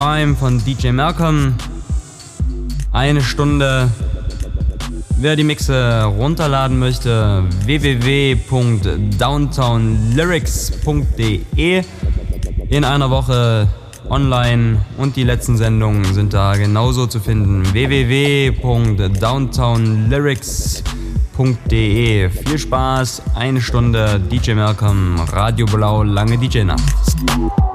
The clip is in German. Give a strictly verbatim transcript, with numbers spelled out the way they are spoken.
Time von D J Malcolm. Eine Stunde. Wer die Mixe runterladen möchte, w w w punkt downtown lyrics punkt d e. In einer Woche online und die letzten Sendungen sind da genauso zu finden. w w w punkt downtown lyrics punkt d e. Viel Spaß, eine Stunde D J Malcolm, Radio Blau, lange D J Nacht.